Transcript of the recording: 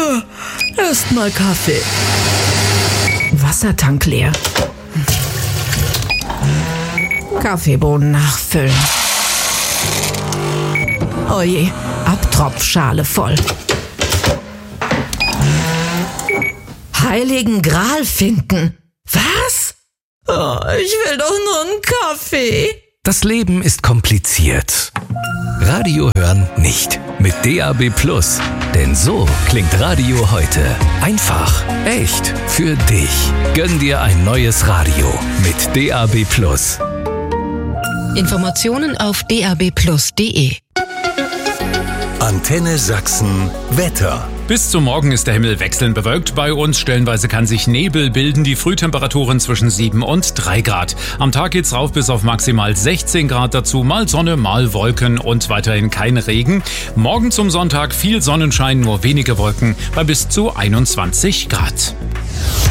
Erstmal Kaffee. Wassertank leer. Kaffeebohnen nachfüllen. Oje, Abtropfschale voll. Heiligen Gral finden. Was? Oh, ich will doch nur einen Kaffee. Das Leben ist kompliziert. Radio hören nicht. Mit DAB+. Denn so klingt Radio heute. Einfach, echt, für dich. Gönn dir ein neues Radio mit DAB+. Informationen auf dabplus.de. Antenne Sachsen Wetter. Bis zum Morgen ist der Himmel wechselnd bewölkt bei uns. Stellenweise kann sich Nebel bilden. Die Frühtemperaturen zwischen 7 und 3 Grad. Am Tag geht's rauf bis auf maximal 16 Grad. Dazu mal Sonne, mal Wolken und weiterhin kein Regen. Morgen zum Sonntag viel Sonnenschein, nur wenige Wolken bei bis zu 21 Grad.